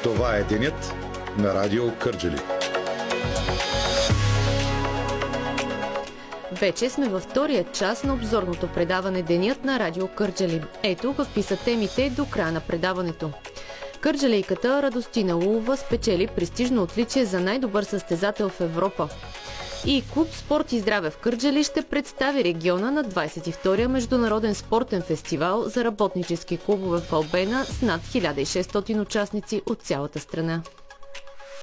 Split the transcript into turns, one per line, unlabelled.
Това е денят на Радио Кърджали.
Вече сме във втория час на обзорното предаване Денят на Радио Кърджали. Ето какви са темите до края на предаването. Кърджалийката Радостина Лулова спечели престижно отличие за най-добър състезател в Европа. И клуб Спорт и здраве в Кърджали ще представи региона на 22-я международен спортен фестивал за работнически клубове в Албена с над 1600 участници от цялата страна.